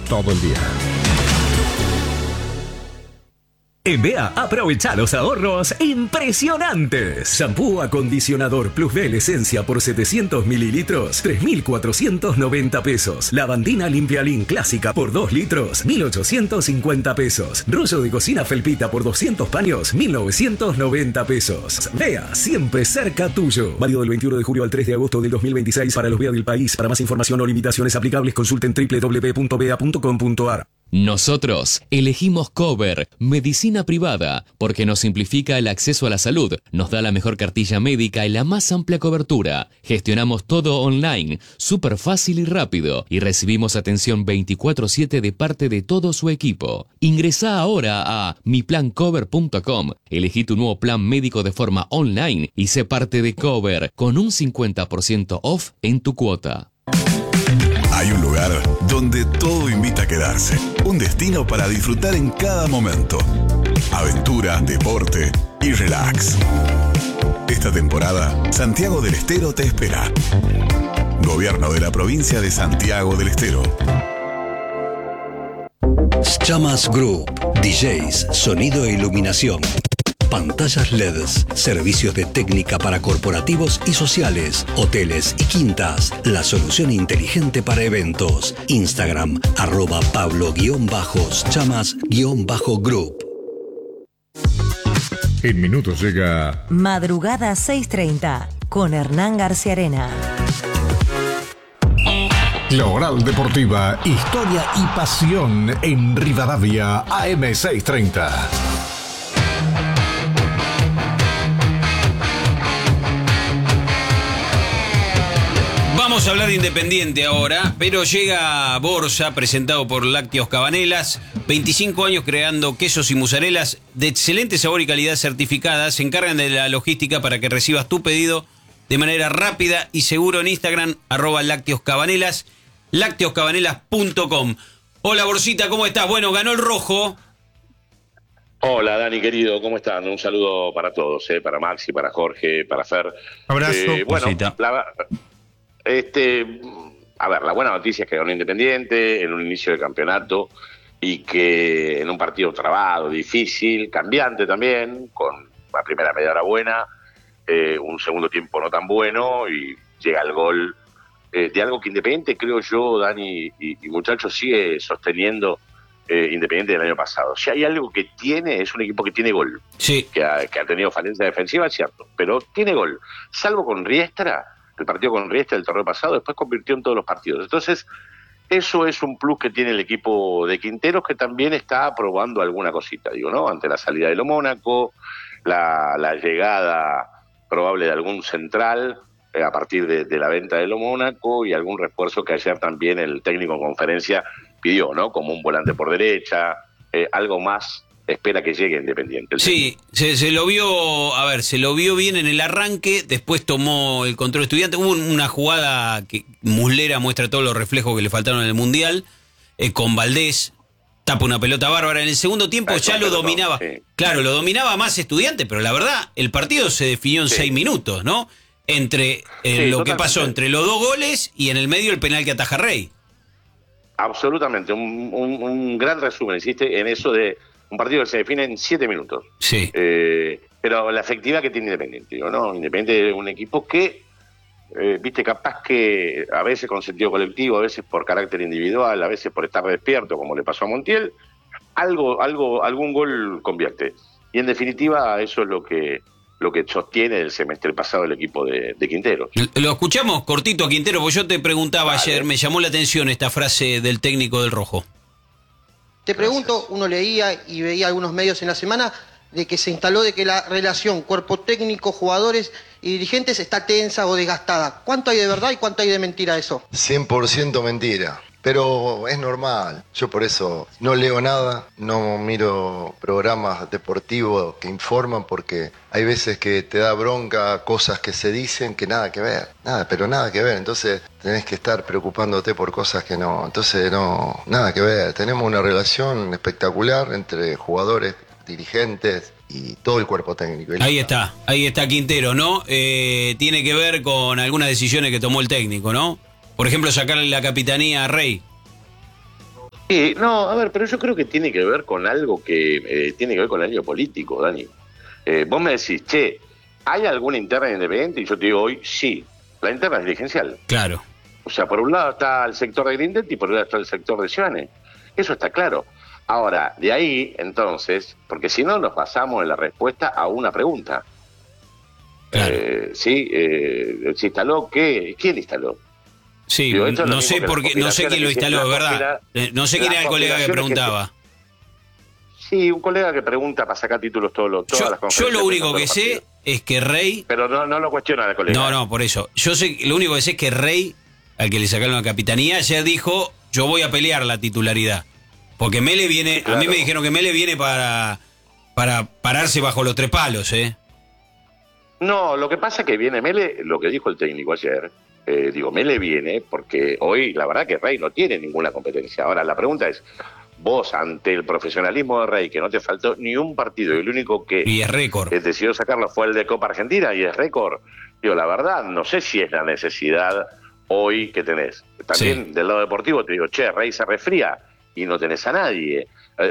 todo el día. En BEA, aprovecha los ahorros impresionantes. Shampoo acondicionador Plus B Esencia por 700 mililitros, 3.490 pesos. Lavandina Limpialin clásica por 2 litros, 1.850 pesos. Rollo de cocina Felpita por 200 paños, 1.990 pesos. BEA, siempre cerca tuyo. Válido del 21 de julio al 3 de agosto del 2026 para los BEA del país. Para más información o limitaciones aplicables, consulten www.bea.com.ar. Nosotros elegimos Cover, medicina privada, porque nos simplifica el acceso a la salud, nos da la mejor cartilla médica y la más amplia cobertura. Gestionamos todo online, súper fácil y rápido, y recibimos atención 24/7 de parte de todo su equipo. Ingresá ahora a miplancover.com, elegí tu nuevo plan médico de forma online y sé parte de Cover con un 50% off en tu cuota. Hay un lugar donde todo invita a quedarse. Un destino para disfrutar en cada momento. Aventura, deporte y relax. Esta temporada, Santiago del Estero te espera. Gobierno de la provincia de Santiago del Estero. Chamas Group, DJs, sonido e iluminación. Pantallas LEDs, servicios de técnica para corporativos y sociales, hoteles y quintas. La solución inteligente para eventos. Instagram, @Pablo_Chamas_Group. En minutos llega Madrugada 6:30 con Hernán García Arena. La Oral Deportiva, historia y pasión en Rivadavia, AM 630. Vamos a hablar de Independiente ahora, pero llega Borsa, presentado por Lácteos Cabanelas. 25 años creando quesos y mozarelas de excelente sabor y calidad certificadas. Se encargan de la logística para que recibas tu pedido de manera rápida y seguro en Instagram, @lácteoscabanelas, lácteoscabanelas.com. Hola Borsita, ¿cómo estás? Bueno, ganó el rojo. Hola Dani, querido, ¿cómo están? Un saludo para todos, para Maxi, para Jorge, para Fer. Abrazo. Bueno, a ver, la buena noticia es que ganó Independiente en un inicio de campeonato y que en un partido trabado, difícil, cambiante también, con la primera media hora buena, un segundo tiempo no tan bueno y llega el gol de algo que Independiente, creo yo, Dani y muchachos, sigue sosteniendo Independiente del año pasado. Si hay algo que tiene, es un equipo que tiene gol. Sí. Que ha tenido falencia defensiva, es cierto, pero tiene gol. Salvo con Riestra, el partido con Riestra del torneo pasado, después convirtió en todos los partidos. Entonces, eso es un plus que tiene el equipo de Quinteros, que también está probando alguna cosita, digo, ¿no? Ante la salida de lo Mónaco, la llegada probable de algún central a partir de la venta de lo Mónaco y algún refuerzo que ayer también el técnico en conferencia pidió, ¿no? Como un volante por derecha, algo más espera que llegue Independiente. Sí, se lo vio, a ver, se lo vio bien en el arranque, después tomó el control Estudiante, hubo una jugada que Muslera muestra todos los reflejos que le faltaron en el Mundial, con Valdés, tapa una pelota bárbara, en el segundo tiempo ya lo dominaba, sí. Claro, lo dominaba más Estudiante, pero la verdad, el partido se definió en 6 minutos, ¿no? Entre lo que pasó entre los 2 goles y en el medio el penal que ataja Rey. Absolutamente, un gran resumen, hiciste en eso de un partido que se define en 7 minutos. Sí. Pero la efectividad que tiene Independiente, digo, ¿no? Independiente es un equipo que, viste, capaz que a veces con sentido colectivo, a veces por carácter individual, a veces por estar despierto, como le pasó a Montiel, algún gol convierte. Y en definitiva, eso es lo que sostiene el semestre pasado el equipo de Quinteros. Lo escuchamos cortito a Quintero, porque yo te preguntaba ayer, me llamó la atención esta frase del técnico del Rojo. Te pregunto, uno leía y veía algunos medios en la semana de que se instaló de que la relación cuerpo técnico, jugadores y dirigentes está tensa o desgastada. ¿Cuánto hay de verdad y cuánto hay de mentira eso? 100% mentira. Pero es normal, yo por eso no leo nada, no miro programas deportivos que informan porque hay veces que te da bronca cosas que se dicen que nada que ver, nada que ver, entonces tenés que estar preocupándote por cosas que no, entonces no, nada que ver, tenemos una relación espectacular entre jugadores, dirigentes y todo el cuerpo técnico. Ahí está Quintero, ¿no? Tiene que ver con algunas decisiones que tomó el técnico, ¿no? Por ejemplo, sacarle la capitanía a Rey. No, a ver, pero yo creo que tiene que ver con algo que tiene que ver con el año político, Dani. Vos me decís, che, ¿hay alguna interna independiente? Y yo te digo hoy, sí, la interna es dirigencial. Claro. O sea, por un lado está el sector de Grindetti y por otro lado está el sector de Ciane. Eso está claro. Ahora, de ahí, entonces, porque si no nos basamos en la respuesta a una pregunta. Claro. ¿Sí? ¿Se instaló qué? ¿Quién instaló? Sí, Digo, esto es lo no mismo sé que por las qué, no sé quién lo conspiraciones instaló, que- ¿verdad? No sé quién las era el colega que conspiraciones preguntaba. Sí, un colega que pregunta para sacar títulos todas las Yo conferencias. lo único todos que los sé partidos. es que Rey... Pero no lo cuestiona el colega. No, por eso. Yo sé, lo único que sé es que Rey, al que le sacaron la capitanía, ayer dijo, yo voy a pelear la titularidad. Porque Mele viene, Claro. a mí me dijeron que Mele viene para pararse bajo los 3 palos, ¿eh? No, lo que pasa es que viene Mele, lo que dijo el técnico ayer, Mele viene porque hoy la verdad que Rey no tiene ninguna competencia. Ahora, la pregunta es, vos ante el profesionalismo de Rey, que no te faltó ni un partido, y el único que Y es récord. decidió sacarlo fue el de Copa Argentina, y es récord, la verdad, no sé si es la necesidad hoy que tenés. También Sí. del lado deportivo te digo, che, Rey se resfría y no tenés a nadie.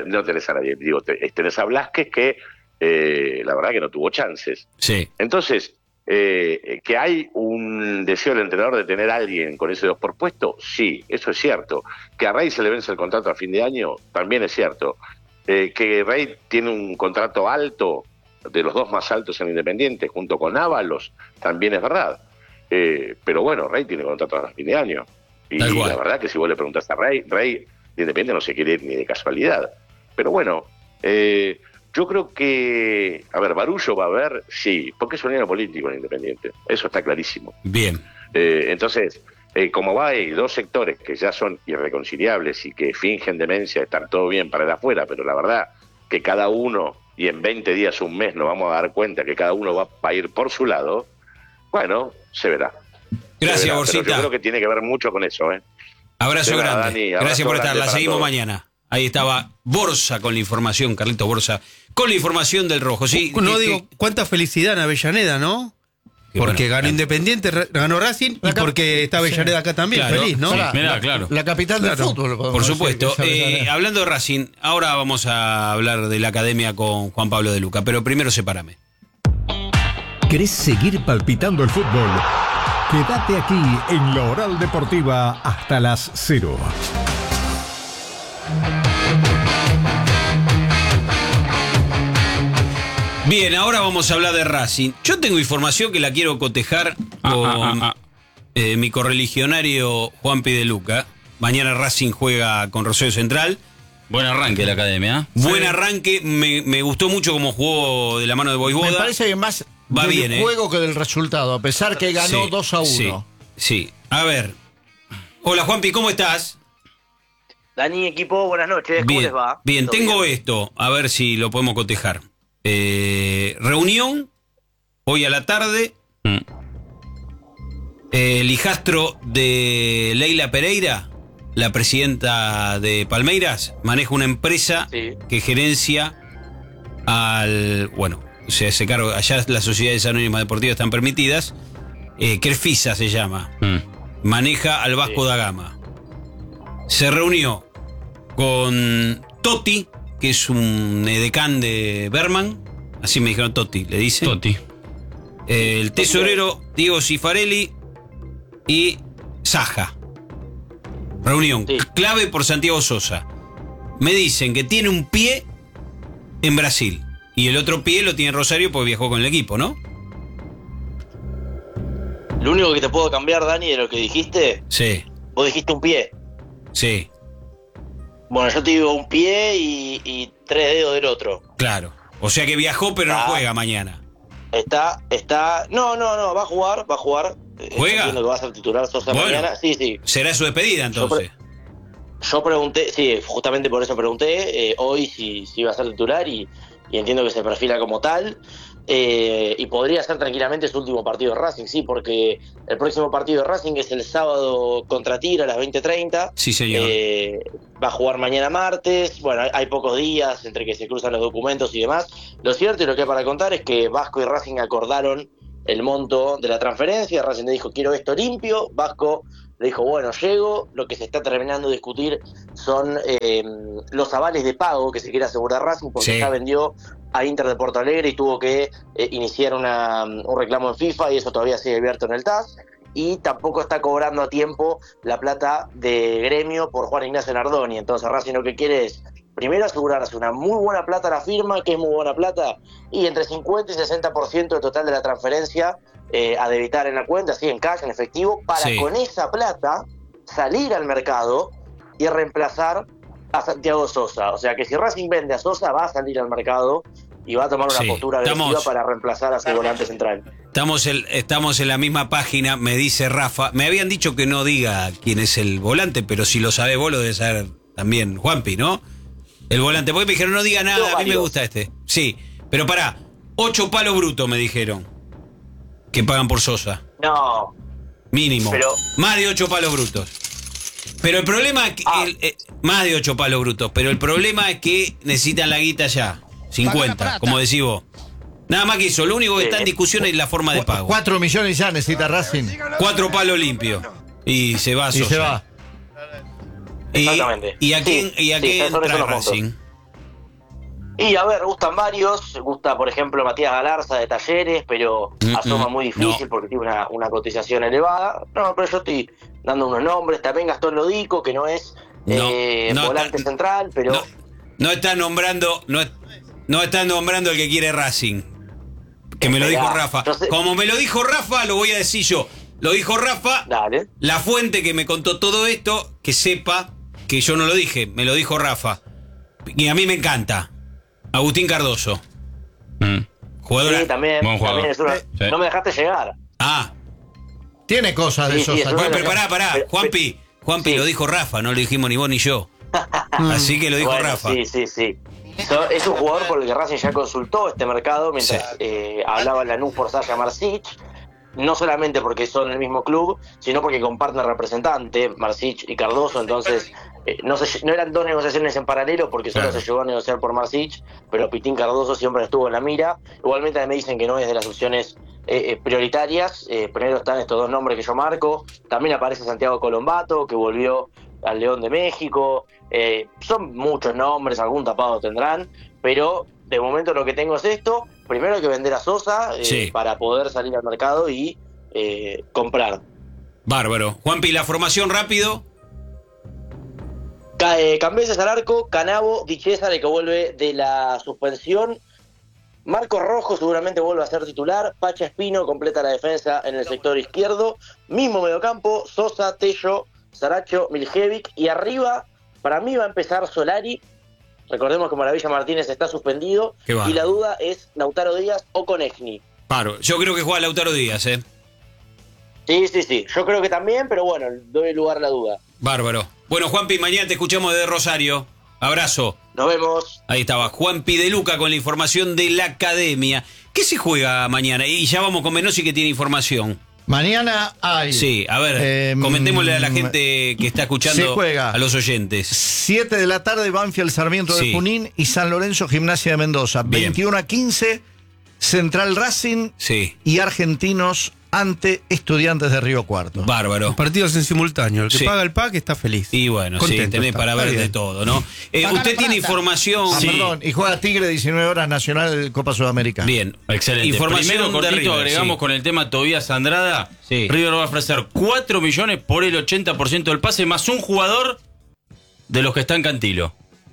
Tenés a Blasquez que la verdad que no tuvo chances. Sí. Entonces, que hay un deseo del entrenador de tener a alguien con ese 2 por puesto, sí, eso es cierto. Que a Rey se le vence el contrato a fin de año, también es cierto. Que Rey tiene un contrato alto, de los 2 más altos en Independiente, junto con Ábalos, también es verdad. Pero bueno, Rey tiene contrato a fin de año. Y Tal cual. la verdad que si vos le preguntás a Rey de Independiente no se quiere ir ni de casualidad. Pero bueno, yo creo que, Barullo va a haber, sí, porque es un año político en Independiente, eso está clarísimo. Bien. Entonces, como hay 2 sectores que ya son irreconciliables y que fingen demencia, estar todo bien para el afuera, pero la verdad que cada uno, y en 20 días, un mes, nos vamos a dar cuenta que cada uno va a ir por su lado, bueno, se verá. Gracias, Se verá, Borsita. pero yo creo que tiene que ver mucho con eso, Abrazo De nada, grande. Dani, abrazo Gracias por estar. grande La para seguimos todos. mañana. Ahí estaba Borsa con la información, Carlitos Borsa, con la información del Rojo. Sí, No digo, cuánta felicidad en Avellaneda, ¿no? Qué Porque bueno, ganó claro. Independiente, ganó Racing y porque está Avellaneda acá también, Claro. feliz, ¿no? Sí, mirá, claro. La capital del Claro. fútbol. podemos Por decir supuesto. que es Avellaneda. Hablando de Racing, ahora vamos a hablar de la academia con Juan Pablo de Luca, pero primero sepárame. ¿Querés seguir palpitando el fútbol? Quédate aquí en la Oral Deportiva hasta las 0. Bien, ahora vamos a hablar de Racing. Yo tengo información que la quiero cotejar con mi correligionario Juan P. de Luca. Mañana Racing juega con Rosario Central. Buen arranque de la academia. Buen arranque, me gustó mucho cómo jugó de la mano de Boivoda. Me parece que más Va del bien, juego que del resultado, a pesar que ganó Sí, 2-1. Sí. A ver. Hola Juanpi, ¿cómo estás? Dani, equipo, buenas noches, ¿cómo les va? Bien, ¿Todo tengo bien? esto, a ver si lo podemos cotejar. Reunión, hoy a la tarde. El hijastro de Leila Pereira, la presidenta de Palmeiras, maneja una empresa que gerencia se hace cargo, allá las sociedades anónimas deportivas están permitidas, Kerfisa se llama, maneja al Vasco da Gama. Se reunió con Totti, que es un edecán de Berman, así me dijeron Totti, le dice. Totti. El tesorero Diego Cifarelli y Saja. Reunión clave por Santiago Sosa. Me dicen que tiene un pie en Brasil y el otro pie lo tiene en Rosario porque viajó con el equipo, ¿no? Lo único que te puedo cambiar, Dani, de lo que dijiste, Sí, vos dijiste un pie. sí, Bueno, yo te digo un pie y 3 dedos del otro. claro. O sea que viajó pero no juega mañana. No, va a jugar. ¿Juega? Entiendo que va a ser titular Sosa Bueno. mañana. Sí. Será su despedida entonces. Yo pregunté, sí, justamente por eso pregunté, hoy si iba a ser titular y entiendo que se perfila como tal. Y podría ser tranquilamente su último partido de Racing, sí, porque el próximo partido de Racing es el sábado contra Tigre a las 20:30. Sí, señor. Va a jugar mañana martes. Bueno, hay pocos días entre que se cruzan los documentos y demás. Lo cierto y lo que hay para contar es que Vasco y Racing acordaron el monto de la transferencia. Racing le dijo, quiero esto limpio. Vasco le dijo, bueno, llego, lo que se está terminando de discutir son los avales de pago que se quiere asegurar Racing, porque ya vendió a Inter de Porto Alegre y tuvo que iniciar un reclamo en FIFA, y eso todavía sigue abierto en el TAS, y tampoco está cobrando a tiempo la plata de Gremio por Juan Ignacio Nardoni. Entonces Racing lo que quiere es primero asegurarse una muy buena plata a la firma, que es muy buena plata, y entre 50 y 60% del total de la transferencia a debitar en la cuenta, así en cash, en efectivo, para con esa plata salir al mercado y reemplazar a Santiago Sosa. O sea que si Racing vende a Sosa, va a salir al mercado y va a tomar una postura agresiva para reemplazar a su volante central. Estamos en la misma página, me dice Rafa. Me habían dicho que no diga quién es el volante, pero si lo sabés vos, lo debes saber también Juanpi, ¿no? El volante, porque me dijeron no diga nada, a mí me gusta este. Sí, pero pará, 8 palos brutos me dijeron que pagan por Sosa. No. Mínimo. Pero, más de 8 palos brutos. Pero el problema es que más de 8 palos brutos, pero el problema es que necesitan la guita ya. 50, como decís vos. Nada más que eso, lo único que está en discusión es la forma de pago. 4 millones ya necesita Racing. 4 palos limpios. Y se va Sosa. Y se va. Exactamente. ¿Y a quién trae Racing? Y a ver, gustan varios. Gusta, por ejemplo, Matías Galarza de Talleres, pero asoma muy difícil porque tiene una cotización elevada. No, pero yo estoy dando unos nombres. También Gastón Lodico, que no es volante central, pero... No está nombrando el que quiere Racing. Que me lo dijo Rafa. Como me lo dijo Rafa, lo voy a decir yo. Lo dijo Rafa. Dale. La fuente que me contó todo esto, que sepa que yo no lo dije, me lo dijo Rafa. Y a mí me encanta. Agustín Cardoso. Jugador. Sí, también es no me dejaste llegar. Tiene cosas de Sosa. Bueno, pero pará. Juanpi, lo dijo Rafa, no lo dijimos ni vos ni yo. Así que lo dijo Rafa. Sí. Es un jugador por el que Racing ya consultó este mercado mientras hablaba Lanús por Sasha Marsic. No solamente porque son el mismo club, sino porque comparten representante, Marsic y Cardoso. Entonces no eran dos negociaciones en paralelo, porque solo se llegó a negociar por Marsic, pero Pitín Cardoso siempre estuvo en la mira. Igualmente me dicen que no es de las opciones prioritarias. Primero están estos dos nombres que yo marco. También aparece Santiago Colombato, que volvió al León de México. Son muchos nombres, algún tapado tendrán, pero de momento lo que tengo es esto. Primero hay que vender a Sosa para poder salir al mercado y comprar. Bárbaro. Juanpi, la formación rápido. Cambeses al arco, Canavo, Di Cesare, que vuelve de la suspensión. Marcos Rojo seguramente vuelve a ser titular. Pacha Espino completa la defensa en el sector izquierdo. Mismo mediocampo, Sosa, Tello, Saracho, Miljevic. Y arriba, para mí va a empezar Solari. Recordemos que Maravilla Martínez está suspendido. Y la duda es Lautaro Díaz o Konechny. Claro, yo creo que juega Lautaro Díaz, Sí. Yo creo que también, pero bueno, doy lugar a la duda. Bárbaro. Bueno, Juanpi, mañana te escuchamos desde Rosario. Abrazo. Nos vemos. Ahí estaba Juanpi de Luca con la información de la academia. ¿Qué se juega mañana? Y ya vamos con Menossi, que tiene información. Mañana hay... Sí, a ver, comentémosle a la gente que está escuchando, se juega a los oyentes. 7 de la tarde, Banfield Sarmiento de Junín y San Lorenzo Gimnasia de Mendoza. Bien. 21:15, Central Racing y Argentinos ante Estudiantes de Río Cuarto. Bárbaro. Los partidos en simultáneo. El que paga el pack está feliz. Y bueno, contento tenés para ver de todo, ¿no? Usted tiene información... Perdón, y juega Tigre 19 horas Nacional Copa Sudamericana. Bien, excelente. Información Primero, cortito, de River, agregamos con el tema Tobías Andrada. River va a ofrecer 4 millones por el 80% del pase, más un jugador de los que está en Cantilo.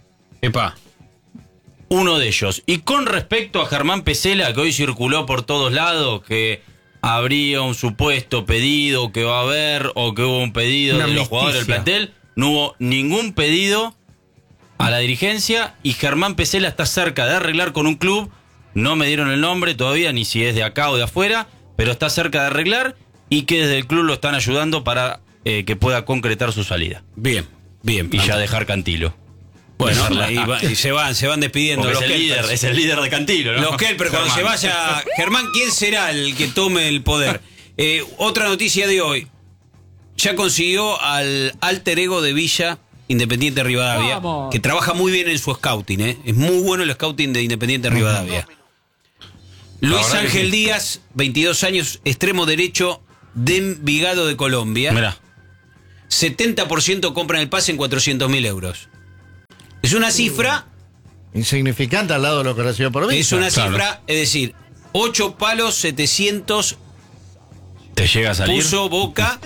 Uno de ellos. Y con respecto a Germán Pesela, que hoy circuló por todos lados, que habría un supuesto pedido que va a haber, o que hubo un pedido de los jugadores del plantel, no hubo ningún pedido a la dirigencia, y Germán Pesela está cerca de arreglar con un club. No me dieron el nombre todavía, ni si es de acá o de afuera, pero está cerca de arreglar, y que desde el club lo están ayudando para que pueda concretar su salida. Bien. Y ya dejar Cantilo. Bueno, y se van despidiendo. Es el líder de Cantilo, ¿no? Los Kelper, cuando se vaya Germán, ¿quién será el que tome el poder? Otra noticia de hoy. Ya consiguió al alter ego de Villa, Independiente Rivadavia, ¡vamos!, que trabaja muy bien en su scouting, Es muy bueno el scouting de Independiente Rivadavia. Luis Ángel Díaz, 22 años, extremo derecho de Envigado de Colombia. Mirá. 70% compran el pase en 400.000 euros. Es una cifra... insignificante al lado de lo que recibió por vista. Es una cifra, es decir, 8 palos 700... ¿Te llega a salir? Puso Boca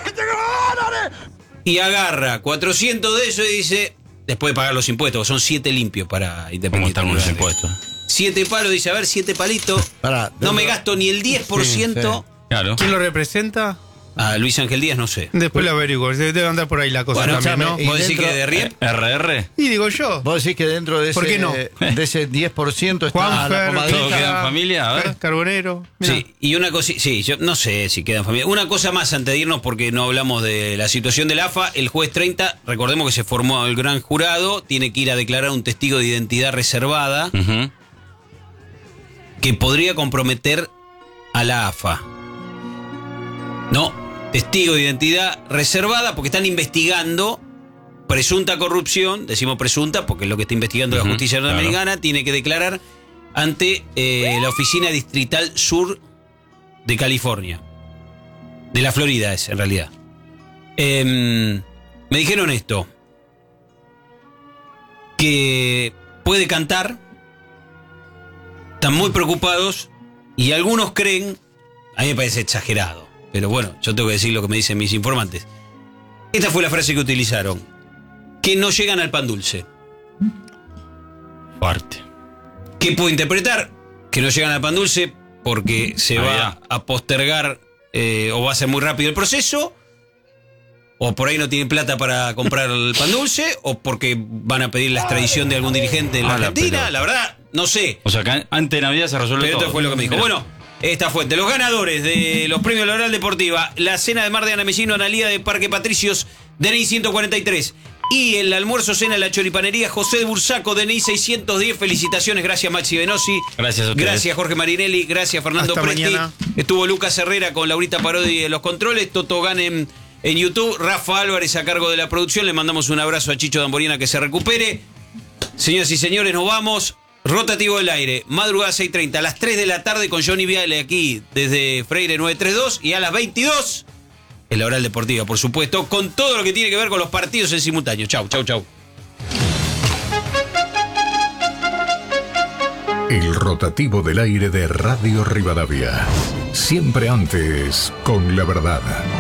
y agarra 400 de eso y dice... Después de pagar los impuestos, son 7 limpios para Independiente. ¿Cómo están los impuestos? 7 palos, dice, a ver, 7 palitos. No me gasto ni el 10%. Sí. Claro. ¿Quién lo representa? A Luis Ángel Díaz, no sé. Después lo averiguo, debe andar por ahí la cosa Bueno, también, ¿no? ¿Vos decís que de Riep? ¿RR? Y digo yo. Vos decís que dentro de ese, ¿Por qué no? de ese 10% está Juanfer, la comadreja. ¿Todo queda en familia? A ver. Carbonero. Mirá. Sí, y una cosa, sí, yo no sé si queda en familia. Una cosa más antes de irnos, porque no hablamos de la situación del AFA. El jueves 30, recordemos que se formó el gran jurado, tiene que ir a declarar un testigo de identidad reservada que podría comprometer a la AFA. No. Testigo de identidad reservada porque están investigando presunta corrupción, decimos presunta porque es lo que está investigando la justicia norteamericana, tiene que declarar ante la Oficina Distrital Sur de California, de la Florida es en realidad. Me dijeron esto, que puede cantar, están muy preocupados y algunos creen, a mí me parece exagerado, pero bueno, yo tengo que decir lo que me dicen mis informantes. Esta fue la frase que utilizaron. Que no llegan al pan dulce. Fuerte. ¿Qué puedo interpretar? Que no llegan al pan dulce porque se va a postergar o va a ser muy rápido el proceso. O por ahí no tienen plata para comprar el pan dulce. O porque van a pedir la extradición de algún dirigente en la Argentina. La verdad, no sé. O sea, que antes de Navidad se resuelve todo. Pero esto fue lo que me dijo. Bueno, esta fuente. Los ganadores de los premios La Oral Deportiva. La cena de Mar de Anamesino, Analía de Parque Patricios, DNI 143. Y el almuerzo cena de la Choripanería José de Bursaco, DNI 610. Felicitaciones, gracias Maxi Benosi. Gracias a ustedes. Gracias Jorge Marinelli, gracias Fernando Hasta Presti. mañana. Estuvo Lucas Herrera con Laurita Parodi de los controles. Toto Ganem en YouTube. Rafa Álvarez a cargo de la producción. Le mandamos un abrazo a Chicho Damboriana, que se recupere. Señoras y señores, nos vamos. Rotativo del aire, madrugada 6:30, a las 3 de la tarde con Johnny Viale aquí desde Freire 932 y a las 22 en la Oral Deportiva, por supuesto, con todo lo que tiene que ver con los partidos en simultáneo. Chau, chau, chau. El rotativo del aire de Radio Rivadavia. Siempre antes con la verdad.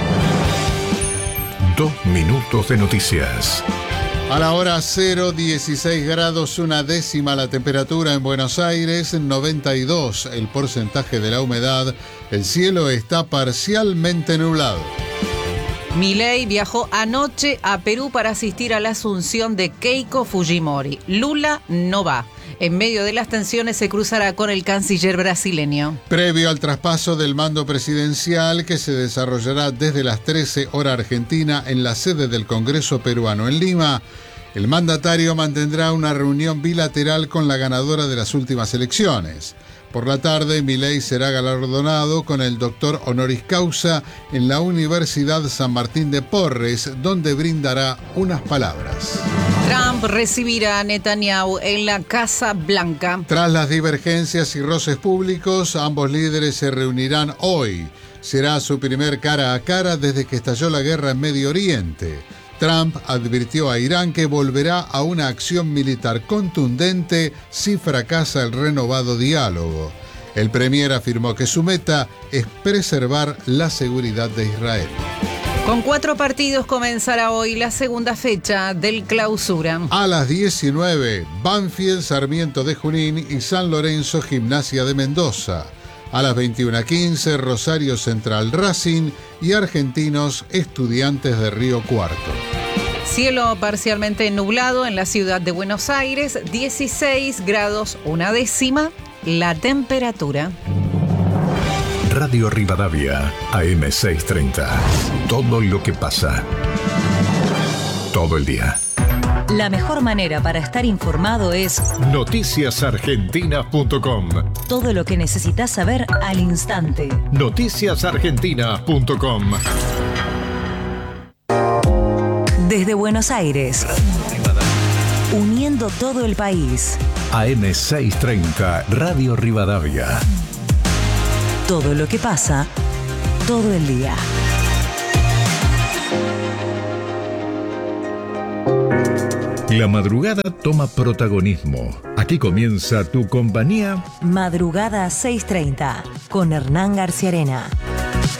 2 minutos de noticias. A la hora 0,16 grados, 1/10 la temperatura en Buenos Aires, 92 el porcentaje de la humedad, el cielo está parcialmente nublado. Milei viajó anoche a Perú para asistir a la asunción de Keiko Fujimori. Lula no va. En medio de las tensiones se cruzará con el canciller brasileño. Previo al traspaso del mando presidencial que se desarrollará desde las 13 hora argentina en la sede del Congreso peruano en Lima, el mandatario mantendrá una reunión bilateral con la ganadora de las últimas elecciones. Por la tarde, Milei será galardonado con el doctor honoris causa en la Universidad San Martín de Porres, donde brindará unas palabras. Trump recibirá a Netanyahu en la Casa Blanca. Tras las divergencias y roces públicos, ambos líderes se reunirán hoy. Será su primer cara a cara desde que estalló la guerra en Medio Oriente. Trump advirtió a Irán que volverá a una acción militar contundente si fracasa el renovado diálogo. El premier afirmó que su meta es preservar la seguridad de Israel. Con 4 partidos comenzará hoy la segunda fecha del Clausura. A las 19, Banfield, Sarmiento de Junín y San Lorenzo, Gimnasia de Mendoza. A las 21:15, Rosario Central, Racing y Argentinos, Estudiantes de Río Cuarto. Cielo parcialmente nublado en la ciudad de Buenos Aires, 16 grados 1/10 la temperatura. Radio Rivadavia, AM 630. Todo lo que pasa. Todo el día. La mejor manera para estar informado es noticiasargentina.com. todo lo que necesitas saber al instante. Noticiasargentina.com. Desde Buenos Aires, uniendo todo el país. AM 630, Radio Rivadavia. Todo lo que pasa, todo el día. La madrugada toma protagonismo. Aquí comienza tu compañía. Madrugada 6:30 con Hernán García Arena.